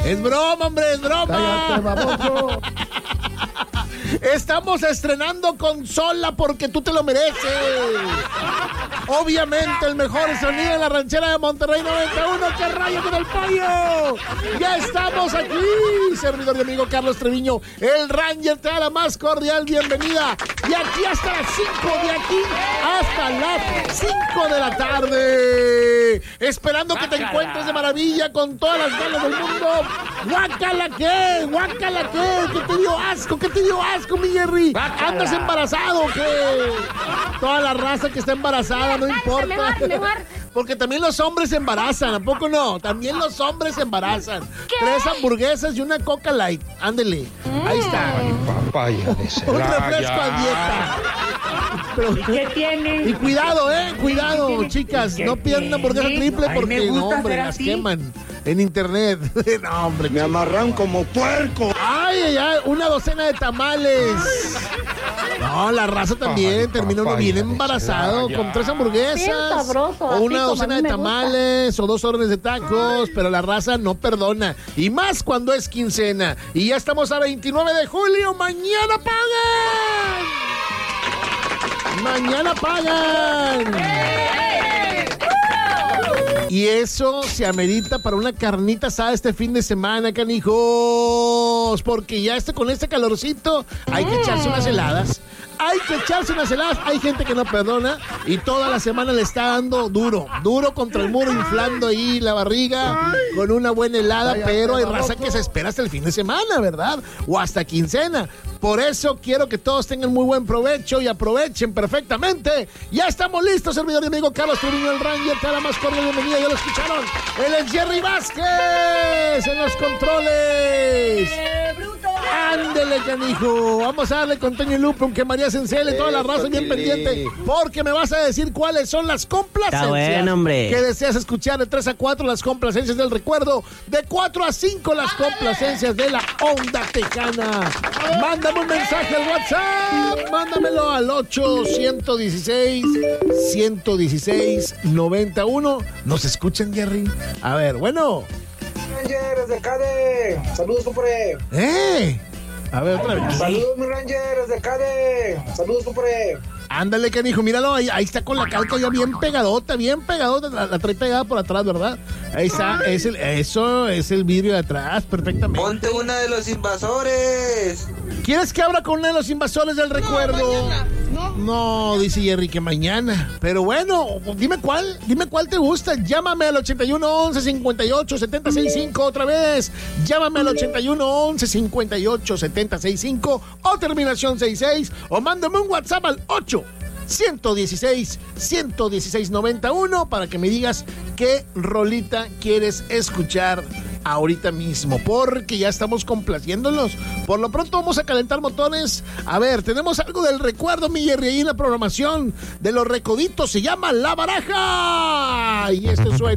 Es broma, hombre, es broma. Cállate, baboso. Estamos estrenando consola porque tú te lo mereces. Obviamente el mejor sonido en la ranchera de Monterrey 91. ¡Qué rayo con el pollo! Ya estamos aquí. Servidor y amigo Carlos Treviño, el Ranger, te da la más cordial bienvenida. Y aquí hasta las 5, de aquí hasta las 5 de la tarde. Esperando que te encuentres de maravilla con todas las ganas del mundo. ¡Guácala qué! ¡Guácala qué! ¿Qué te dio asco? ¿Qué te dio asco, mi Jerry? ¿Andas embarazado o qué? Toda la raza que está embarazada, no importa. Mejor. Porque también los hombres se embarazan, ¿a poco no? También los hombres se embarazan. ¿Qué? 3 hamburguesas y una Coca Light. Ándele. Ahí está. Ay, papaya de Celaya. Un refresco a dieta. Pero, ¿qué tiene? Y cuidado, cuidado, chicas. No pidan una hamburguesa triple porque, no, hombre, las queman en internet. No, hombre. Me amarran como puerco. Ay, una docena de tamales. No, la raza también termina uno bien embarazado con 3 hamburguesas. Sabroso, o una así docena de tamales o 2 órdenes de tacos, pero la raza no perdona. Y más cuando es quincena. Y ya estamos a 29 de julio. ¡Mañana pagan! ¡Mañana pagan! Y eso se amerita para una carnita asada este fin de semana, canijos. Porque ya con este calorcito hay que echarse unas heladas. Hay que echarse unas heladas. Hay gente que no perdona y toda la semana le está dando duro contra el muro, inflando ahí la barriga con una buena helada. Pero hay raza que se espera hasta el fin de semana, ¿verdad? O hasta quincena. Por eso quiero que todos tengan muy buen provecho y aprovechen perfectamente. Ya estamos listos, servidor y amigo Carlos Treviño, el Ranger, te da la más cordial bienvenida. Ya lo escucharon. Él es Jerry Vázquez en los controles. Ándele, canijo. Vamos a darle con Toño y Lupe, aunque María Cencele, toda la raza bien pendiente, porque me vas a decir cuáles son las complacencias. Está bueno, hombre. Que deseas escuchar. De 3 a 4 las complacencias del recuerdo, de 4 a 5 las complacencias de la onda tejana. Mándame un mensaje al WhatsApp. Mándamelo al 8-116-116-91. ¿Nos escuchan, Jerry? A ver, bueno. Ranger, desde Cade. Saludos, compadre. A ver, otra vez. Saludos, mi Ranger, desde Cade. Saludos, compadre. Ándale, canijo, míralo, ahí está con la calca ya bien pegadota, la trae pegada por atrás, ¿verdad? Ahí está, eso es el vidrio de atrás, perfectamente. Ponte una de los invasores. ¿Quieres que abra con una de los invasores del recuerdo? No, dice Jerry que mañana. Pero bueno, dime cuál te gusta. Llámame al 81-11-58-765 otra vez. Llámame al 81-11-58-765 o terminación 66 o mándame un WhatsApp al 8-116-116-91 para que me digas qué rolita quieres escuchar ahorita mismo, porque ya estamos complaciéndolos. Por lo pronto vamos a calentar motores. A ver, tenemos algo del recuerdo, mi Jerry, ahí en la programación de los recoditos. Se llama La Baraja. Y esto suena.